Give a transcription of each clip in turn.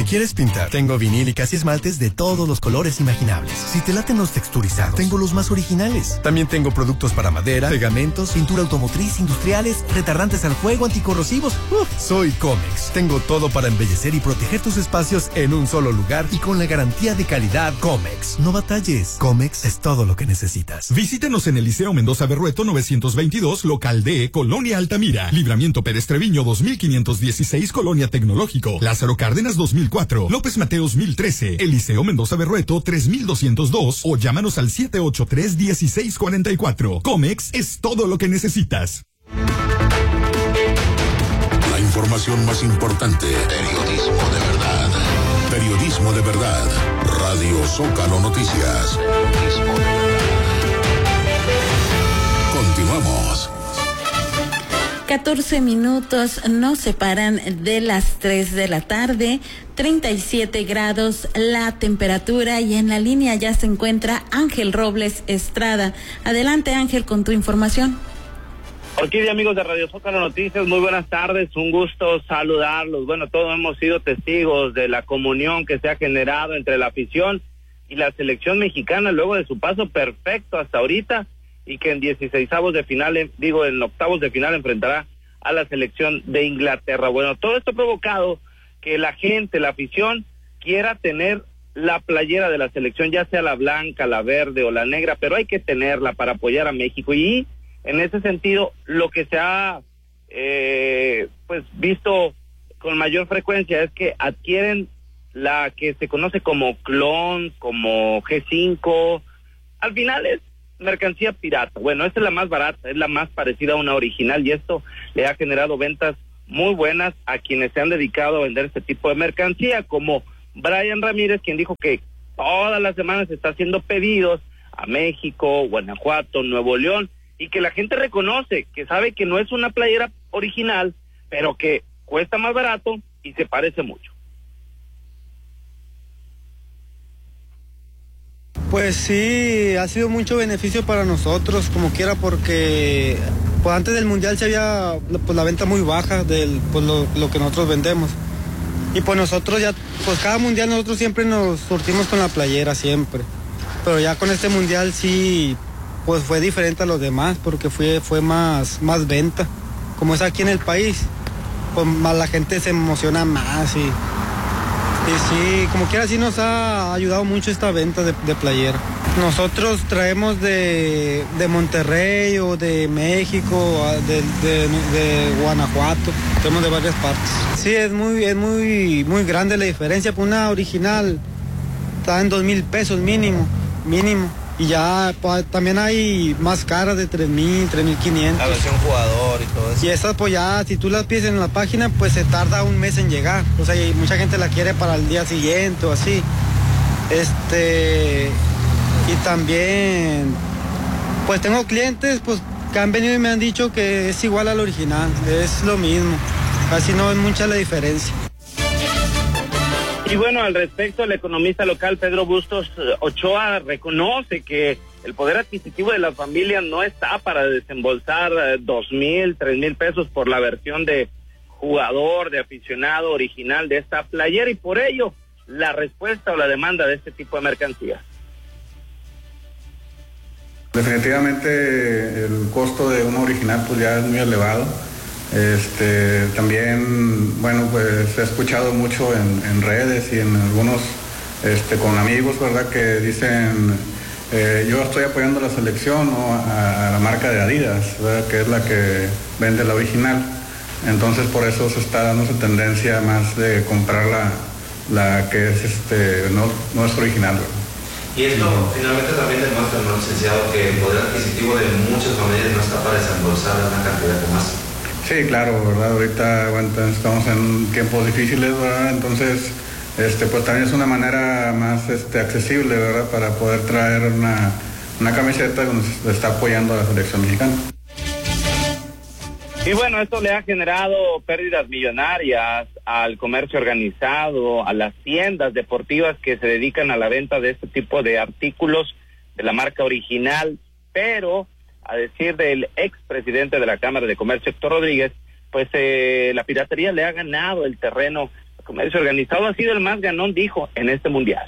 quieres pintar, tengo vinílicas y esmaltes de todos los colores imaginables. Si te laten los texturizados, tengo los más originales. También tengo productos para madera, pegamentos, pintura automotriz, industriales, retardantes al fuego, anticorrosivos. Soy Comex. Tengo todo para embellecer y proteger tus espacios en un solo lugar y con la garantía de calidad Comex. No batalles. Comex es todo lo que necesitas. Visítenos en el Liceo Mendoza Berrueto 922, local D, Colonia Altamira. Libramiento Pérez Treviño 2516, Colonia Tecnológico. Lázaro Cárdenas 2004. López Mateos 1013. El Liceo Mendoza Berrueto 3202 o llámanos al 783-1644. Comex es todo lo que necesitas. La información más importante. Periodismo de verdad. Periodismo de verdad. Radio Zócalo Noticias. Periodismo de verdad. Continuamos. 14 minutos nos separan de las 3 de la tarde, 37 grados la temperatura y en la línea ya se encuentra Ángel Robles Estrada. Adelante, Ángel, con tu información. Orquídea, amigos de Radio Zócalo Noticias, muy buenas tardes, un gusto saludarlos. Bueno, todos hemos sido testigos de la comunión que se ha generado entre la afición y la selección mexicana luego de su paso perfecto hasta ahorita, y que en 16avos de final, en octavos de final enfrentará a la selección de Inglaterra. Bueno, todo esto ha provocado que la gente, la afición, quiera tener la playera de la selección, ya sea la blanca, la verde o la negra, pero hay que tenerla para apoyar a México. Y en ese sentido, lo que se ha visto con mayor frecuencia es que adquieren la que se conoce como clon, como G5, al final es mercancía pirata. Bueno, esta es la más barata, es la más parecida a una original, y esto le ha generado ventas muy buenas a quienes se han dedicado a vender este tipo de mercancía, como Brian Ramírez, quien dijo que todas las semanas está haciendo pedidos a México, Guanajuato, Nuevo León, y que la gente reconoce, que sabe que no es una playera original, pero que cuesta más barato y se parece mucho. Pues sí, ha sido mucho beneficio para nosotros, como quiera, porque pues antes del Mundial se había pues la venta muy baja del pues lo que nosotros vendemos. Y pues nosotros ya, pues cada Mundial nosotros siempre nos surtimos con la playera, siempre. Pero ya con este Mundial sí, pues fue diferente a los demás, porque fue más venta. Como es aquí en el país, pues más la gente se emociona más y sí, como quiera, sí nos ha ayudado mucho esta venta de playera. Nosotros traemos de Monterrey o de México, de Guanajuato, traemos de varias partes. Sí, es muy grande la diferencia. Pues una original está en 2,000 pesos mínimo. Y ya pues, también hay más caras de 3,000, 3,500. La versión jugador y todo eso. Y esas pues ya, si tú las pides en la página, pues se tarda un mes en llegar. O sea, y mucha gente la quiere para el día siguiente o así. Y también, pues tengo clientes pues que han venido y me han dicho que es igual al original, es lo mismo. Casi no es mucha la diferencia. Y bueno, al respecto, el economista local Pedro Bustos Ochoa reconoce que el poder adquisitivo de las familias no está para desembolsar 2,000, 3,000 pesos por la versión de jugador, de aficionado original de esta playera, y por ello la respuesta o la demanda de este tipo de mercancías. Definitivamente el costo de una original pues ya es muy elevado. También, bueno, pues he escuchado mucho en redes y en algunos con amigos, ¿verdad?, que dicen yo estoy apoyando a la selección o a la marca de Adidas, ¿verdad?, que es la que vende la original. Entonces por eso se está dando esa tendencia más de comprar la que es no es original, ¿verdad? Y esto finalmente también demuestra, ¿no, licenciado, que el poder adquisitivo de muchas familias no está para desembolsar una cantidad de más? Sí, claro, ¿verdad? Ahorita, bueno, estamos en tiempos difíciles, ¿verdad? Entonces, pues también es una manera más accesible, ¿verdad?, para poder traer una camiseta donde se está apoyando a la selección mexicana. Y bueno, esto le ha generado pérdidas millonarias al comercio organizado, a las tiendas deportivas que se dedican a la venta de este tipo de artículos de la marca original, pero a decir del expresidente de la Cámara de Comercio, Héctor Rodríguez, pues la piratería le ha ganado el terreno comercio organizado ha sido el más ganón, dijo, en este mundial.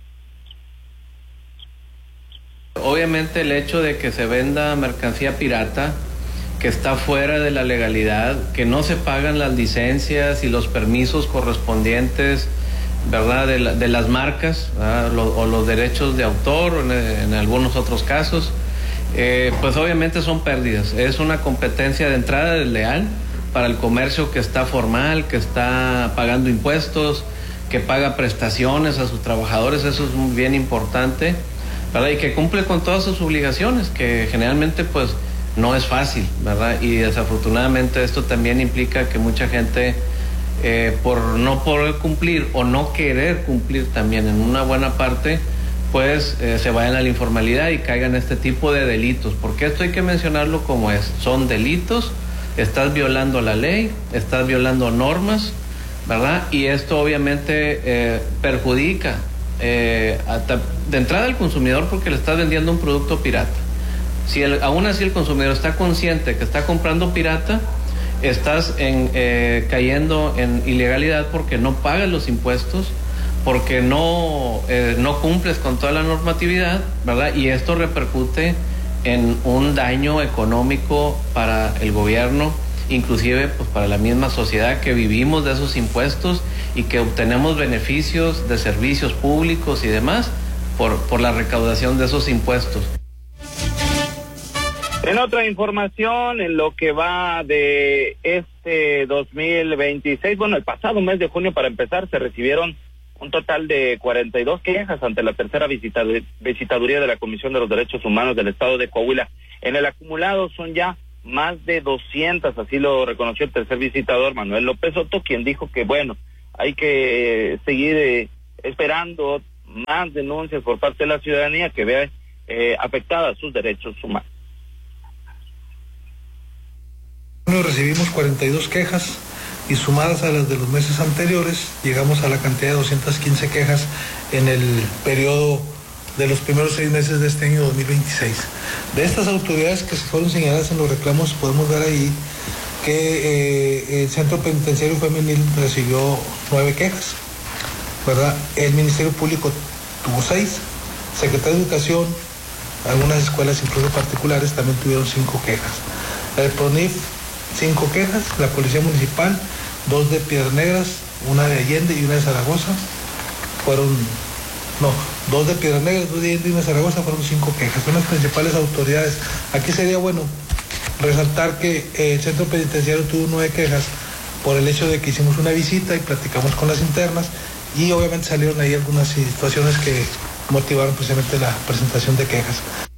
Obviamente el hecho de que se venda mercancía pirata, que está fuera de la legalidad, que no se pagan las licencias y los permisos correspondientes, ¿verdad?, de las marcas, o los derechos de autor, en algunos otros casos, pues obviamente son pérdidas. Es una competencia de entrada desleal para el comercio que está formal, que está pagando impuestos, que paga prestaciones a sus trabajadores, eso es muy bien importante, ¿verdad?, y que cumple con todas sus obligaciones, que generalmente pues no es fácil, ¿verdad? Y desafortunadamente esto también implica que mucha gente, por no poder cumplir o no querer cumplir también en una buena parte, pues se vayan a la informalidad y caigan en este tipo de delitos, porque esto hay que mencionarlo como es, son delitos, estás violando la ley, estás violando normas, ¿verdad? Y esto obviamente perjudica de entrada al consumidor, porque le estás vendiendo un producto pirata. Si aún así el consumidor está consciente que está comprando pirata, estás cayendo en ilegalidad porque no pagas los impuestos, porque no cumples con toda la normatividad, ¿verdad? Y esto repercute en un daño económico para el gobierno, inclusive pues para la misma sociedad que vivimos de esos impuestos y que obtenemos beneficios de servicios públicos y demás por la recaudación de esos impuestos. En otra información, en lo que va de este 2026, bueno, el pasado mes de junio, para empezar, se recibieron un total de 42 quejas ante la tercera visitaduría de la Comisión de los Derechos Humanos del Estado de Coahuila. En el acumulado son ya más de 200, así lo reconoció el tercer visitador, Manuel López Soto, quien dijo que, bueno, hay que seguir esperando más denuncias por parte de la ciudadanía que vea afectadas sus derechos humanos. Recibimos 42 quejas y sumadas a las de los meses anteriores llegamos a la cantidad de 215 quejas en el periodo de los primeros 6 meses de este año 2026. De estas autoridades que se fueron señaladas en los reclamos, podemos ver ahí que el Centro Penitenciario Femenil recibió 9 quejas, ¿verdad? El Ministerio Público tuvo 6, Secretaría de Educación, algunas escuelas incluso particulares también tuvieron 5 quejas. El PRONIF 5 quejas, la Policía Municipal, 2 de Piedras Negras, una de Allende y una de Zaragoza, 2 de Piedras Negras, 2 de Allende y una de Zaragoza, fueron 5 quejas. Son las principales autoridades. Aquí sería bueno resaltar que el Centro Penitenciario tuvo 9 quejas por el hecho de que hicimos una visita y platicamos con las internas y obviamente salieron ahí algunas situaciones que motivaron precisamente la presentación de quejas.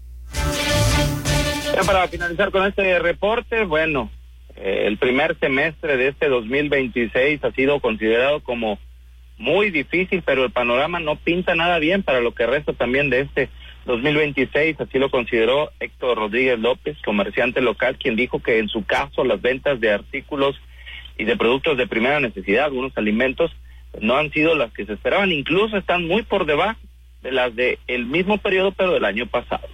Ya para finalizar con este reporte, bueno, el primer semestre de este 2026 ha sido considerado como muy difícil, pero el panorama no pinta nada bien para lo que resta también de este 2026, así lo consideró Héctor Rodríguez López, comerciante local, quien dijo que en su caso las ventas de artículos y de productos de primera necesidad, algunos alimentos, no han sido las que se esperaban, incluso están muy por debajo de las de el mismo periodo, pero del año pasado.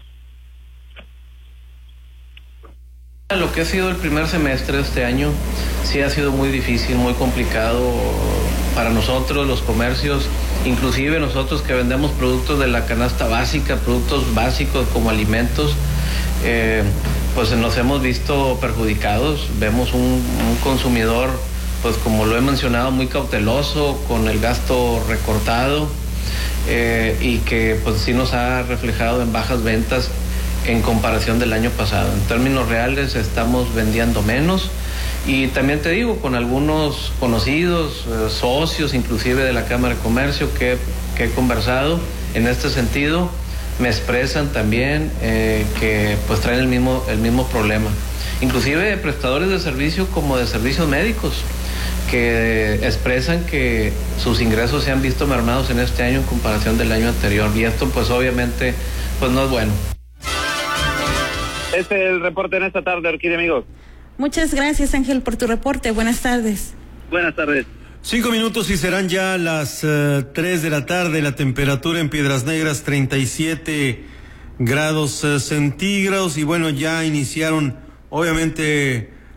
Lo que ha sido el primer semestre de este año sí ha sido muy difícil, muy complicado para nosotros, los comercios, inclusive nosotros que vendemos productos de la canasta básica, productos básicos como alimentos, pues nos hemos visto perjudicados. Vemos un consumidor, pues como lo he mencionado, muy cauteloso, con el gasto recortado, y que pues sí nos ha reflejado en bajas ventas en comparación del año pasado. En términos reales estamos vendiendo menos, y también te digo, con algunos conocidos, socios inclusive de la Cámara de Comercio que he conversado en este sentido, me expresan también que pues traen el mismo problema, inclusive prestadores de servicio como de servicios médicos, que expresan que sus ingresos se han visto mermados en este año en comparación del año anterior, y esto pues obviamente pues no es bueno. Este es el reporte en esta tarde, Orquídea, amigos. Muchas gracias, Ángel, por tu reporte. Buenas tardes. Buenas tardes. 5 minutos y serán ya las 3 de la tarde. La temperatura en Piedras Negras 37 grados centígrados. Y bueno, ya iniciaron obviamente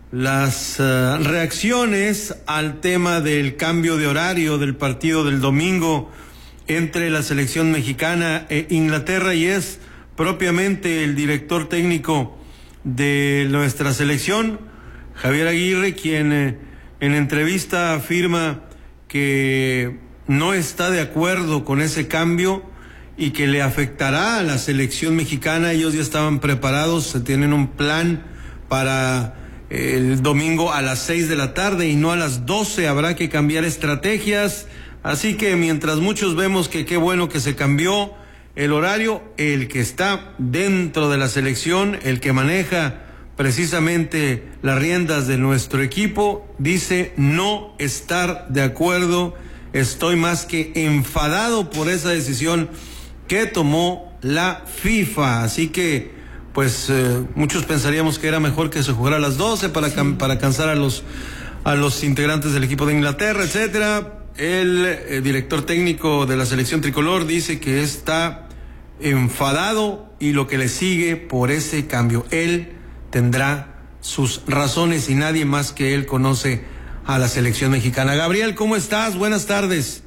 las reacciones al tema del cambio de horario del partido del domingo entre la selección mexicana e Inglaterra, y es propiamente el director técnico de nuestra selección, Javier Aguirre, quien en entrevista afirma que no está de acuerdo con ese cambio y que le afectará a la selección mexicana. Ellos ya estaban preparados, se tienen un plan para el domingo a las 6 de la tarde y no a las 12, habrá que cambiar estrategias, así que mientras muchos vemos que qué bueno que se cambió el horario, el que está dentro de la selección, el que maneja precisamente las riendas de nuestro equipo, dice no estar de acuerdo. Estoy más que enfadado por esa decisión que tomó la FIFA. Así que, pues, muchos pensaríamos que era mejor que se jugara a las 12 para cansar a los integrantes del equipo de Inglaterra, etcétera. El director técnico de la selección tricolor dice que está enfadado y lo que le sigue por ese cambio. Él tendrá sus razones y nadie más que él conoce a la selección mexicana. Gabriel, ¿cómo estás? Buenas tardes.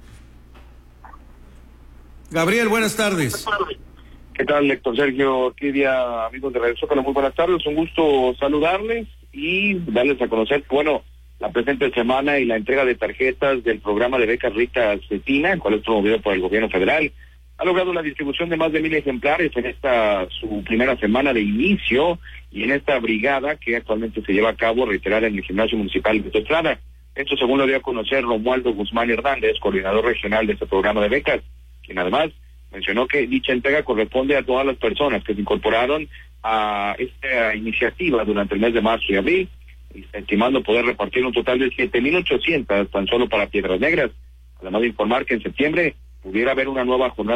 Gabriel, buenas tardes. ¿Qué tal, Héctor Sergio? ¿Qué día, amigos de Radio Zócalo? Muy buenas tardes, un gusto saludarles y darles a conocer, bueno, la presente semana y la entrega de tarjetas del programa de becas Rita Cetina, el cual es promovido por el gobierno federal. Ha logrado la distribución de más de 1,000 ejemplares en esta su primera semana de inicio y en esta brigada que actualmente se lleva a cabo, reiterar, en el Gimnasio Municipal de Estrada. Esto según lo dio a conocer Romualdo Guzmán Hernández, coordinador regional de este programa de becas, quien además mencionó que dicha entrega corresponde a todas las personas que se incorporaron a esta iniciativa durante el mes de marzo y abril, estimando poder repartir un total de 7,800 tan solo para Piedras Negras. Además de informar que en septiembre pudiera haber una nueva jornada